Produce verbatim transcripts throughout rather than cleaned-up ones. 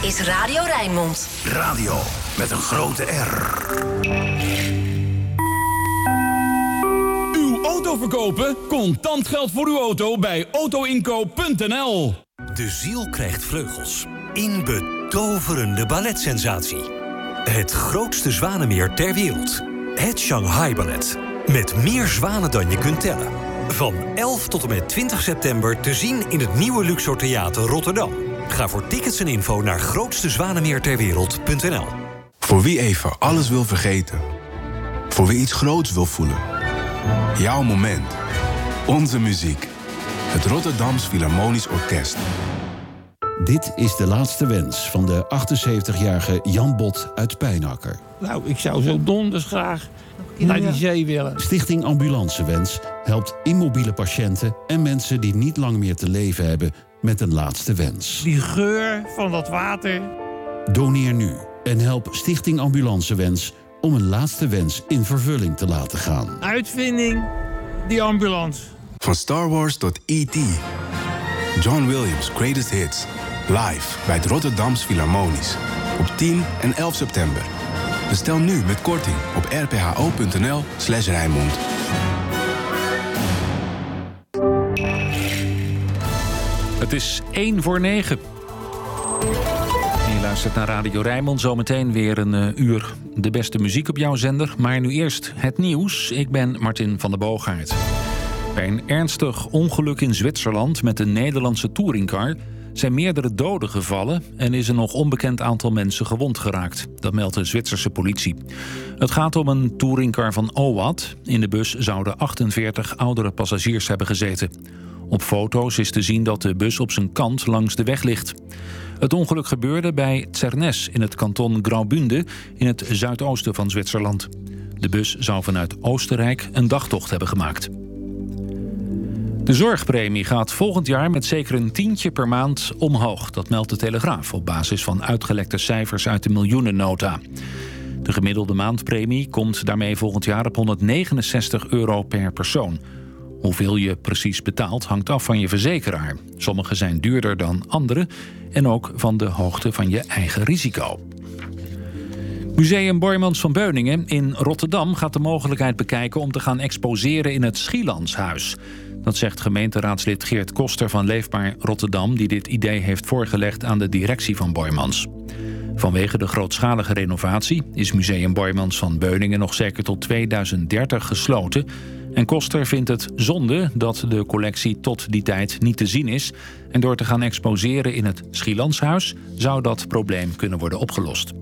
is Radio Rijnmond. Radio met een grote R. Uw auto verkopen? Contant geld voor uw auto bij autoinkoop punt n l. De ziel krijgt vleugels. In betoverende balletsensatie. Het grootste zwanenmeer ter wereld. Het Shanghai Ballet. Met meer zwanen dan je kunt tellen. Van elf tot en met twintig september te zien in het nieuwe Luxor Theater Rotterdam. Ga voor tickets en info naar grootste zwanenmeer ter wereld punt n l. Voor wie even alles wil vergeten. Voor wie iets groots wil voelen. Jouw moment. Onze muziek. Het Rotterdams Philharmonisch Orkest. Dit is de laatste wens van de achtenzeventigjarige Jan Bot uit Pijnakker. Nou, ik zou zo donders graag naar die zee willen. Stichting Ambulancewens helpt immobiele patiënten en mensen die niet lang meer te leven hebben met een laatste wens. Die geur van dat water. Doneer nu en help Stichting Ambulancewens om een laatste wens in vervulling te laten gaan. Uitvinding, die ambulance. Van Star Wars tot E T John Williams' Greatest Hits. Live bij het Rotterdams Philharmonisch. Op tien en elf september. Bestel nu met korting op r p h o punt n l slash Rijnmond. Het is één voor negen. En je luistert naar Radio Rijnmond. Zometeen weer een uh, uur de beste muziek op jouw zender. Maar nu eerst het nieuws. Ik ben Martin van der Boogaard. Bij een ernstig ongeluk in Zwitserland met een Nederlandse touringcar zijn meerdere doden gevallen en is een nog onbekend aantal mensen gewond geraakt. Dat meldt de Zwitserse politie. Het gaat om een touringcar van OWAT. In de bus zouden achtenveertig oudere passagiers hebben gezeten. Op foto's is te zien dat de bus op zijn kant langs de weg ligt. Het ongeluk gebeurde bij Zernes in het kanton Graubünden in het zuidoosten van Zwitserland. De bus zou vanuit Oostenrijk een dagtocht hebben gemaakt. De zorgpremie gaat volgend jaar met zeker een tientje per maand omhoog. Dat meldt de Telegraaf op basis van uitgelekte cijfers uit de miljoenennota. De gemiddelde maandpremie komt daarmee volgend jaar op honderdnegenenzestig euro per persoon. Hoeveel je precies betaalt hangt af van je verzekeraar. Sommige zijn duurder dan andere en ook van de hoogte van je eigen risico. Museum Boijmans van Beuningen in Rotterdam gaat de mogelijkheid bekijken om te gaan exposeren in het Schielandshuis. Dat zegt gemeenteraadslid Geert Koster van Leefbaar Rotterdam, die dit idee heeft voorgelegd aan de directie van Boijmans. Vanwege de grootschalige renovatie is Museum Boijmans van Beuningen nog zeker tot tweeduizend dertig gesloten. En Koster vindt het zonde dat de collectie tot die tijd niet te zien is. En door te gaan exposeren in het Schielandshuis zou dat probleem kunnen worden opgelost.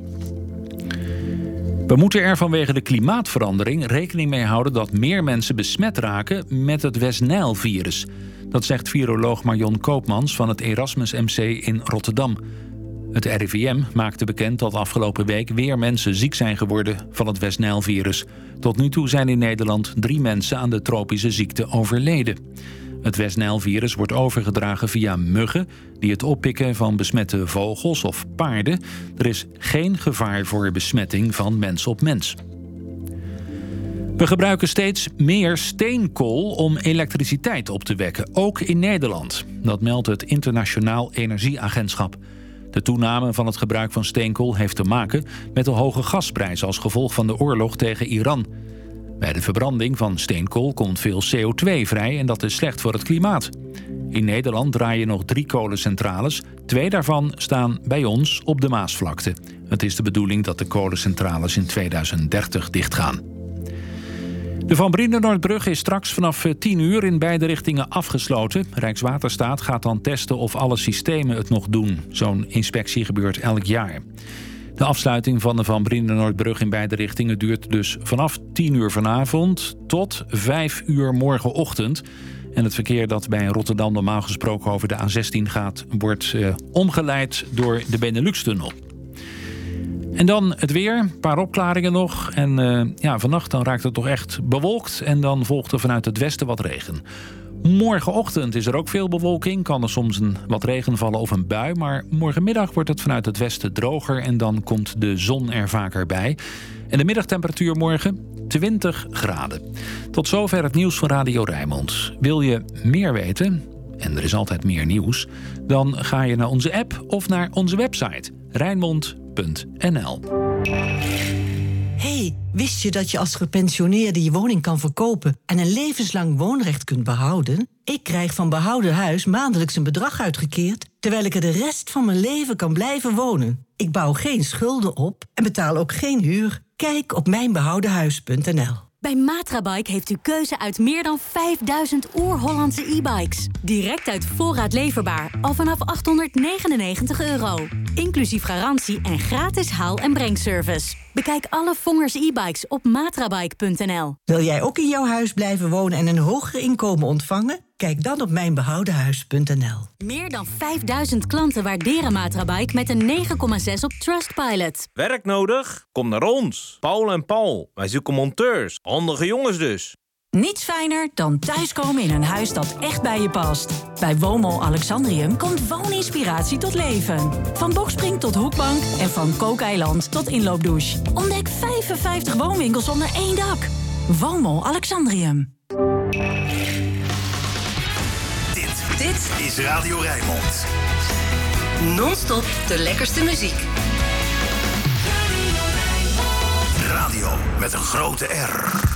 We moeten er vanwege de klimaatverandering rekening mee houden dat meer mensen besmet raken met het West-Nijl-virus. Dat zegt viroloog Marion Koopmans van het Erasmus M C in Rotterdam. Het R I V M maakte bekend dat afgelopen week weer mensen ziek zijn geworden van het West-Nijl-virus. Tot nu toe zijn in Nederland drie mensen aan de tropische ziekte overleden. Het West-Nijl-virus wordt overgedragen via muggen die het oppikken van besmette vogels of paarden. Er is geen gevaar voor besmetting van mens op mens. We gebruiken steeds meer steenkool om elektriciteit op te wekken, ook in Nederland. Dat meldt het Internationaal Energieagentschap. De toename van het gebruik van steenkool heeft te maken met de hoge gasprijs als gevolg van de oorlog tegen Iran. Bij de verbranding van steenkool komt veel C O twee vrij en dat is slecht voor het klimaat. In Nederland draaien nog drie kolencentrales. Twee daarvan staan bij ons op de Maasvlakte. Het is de bedoeling dat de kolencentrales in tweeduizend dertig dichtgaan. De Van Brienenoordbrug is straks vanaf tien uur in beide richtingen afgesloten. Rijkswaterstaat gaat dan testen of alle systemen het nog doen. Zo'n inspectie gebeurt elk jaar. De afsluiting van de Van Brienenoordbrug in beide richtingen duurt dus vanaf tien uur vanavond tot vijf uur morgenochtend. En het verkeer dat bij Rotterdam normaal gesproken over de A zestien gaat, wordt uh, omgeleid door de Benelux-tunnel. En dan het weer, een paar opklaringen nog. En uh, ja, vannacht dan raakt het toch echt bewolkt en dan volgt er vanuit het westen wat regen. Morgenochtend is er ook veel bewolking, kan er soms een wat regen vallen of een bui. Maar morgenmiddag wordt het vanuit het westen droger en dan komt de zon er vaker bij. En de middagtemperatuur morgen twintig graden. Tot zover het nieuws van Radio Rijnmond. Wil je meer weten? en er is altijd meer nieuws, dan ga je naar onze app of naar onze website rijnmond punt n l. Hey, wist je dat je als gepensioneerde je woning kan verkopen en een levenslang woonrecht kunt behouden? Ik krijg van Behouden Huis maandelijks een bedrag uitgekeerd, terwijl ik er de rest van mijn leven kan blijven wonen. Ik bouw geen schulden op en betaal ook geen huur. Kijk op mijn behouden huis punt n l. Bij Matrabike heeft u keuze uit meer dan vijfduizend oer-Hollandse e-bikes. Direct uit voorraad leverbaar, al vanaf achthonderdnegenennegentig euro. Inclusief garantie en gratis haal- en brengservice. Bekijk alle Vongers e-bikes op matrabike punt n l. Wil jij ook in jouw huis blijven wonen en een hoger inkomen ontvangen? Kijk dan op mijn behouden huis punt n l. Meer dan vijfduizend klanten waarderen Matrabike met een negen komma zes op Trustpilot. Werk nodig? Kom naar ons. Paul en Paul. Wij zoeken monteurs. Handige jongens dus. Niets fijner dan thuiskomen in een huis dat echt bij je past. Bij Woonmol Alexandrium komt wooninspiratie tot leven. Van bokspring tot hoekbank en van kookeiland tot inloopdouche. Ontdek vijfenvijftig woonwinkels onder één dak. Woonmol Alexandrium. Dit, dit is Radio Rijnmond. Non-stop de lekkerste muziek. Radio met een grote R.